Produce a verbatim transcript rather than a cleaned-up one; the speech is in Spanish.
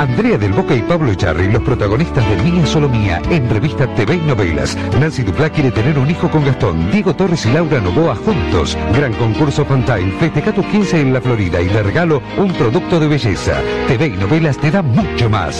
Andrea del Boca y Pablo Echarri, los protagonistas de Mía Solo Mía, en revista T V y Novelas. Nancy Duplá quiere tener un hijo con Gastón. Diego Torres y Laura Novoa juntos. Gran concurso Fontine. Festeja tus quince en la Florida y le regalo un producto de belleza. T V y Novelas te da mucho más.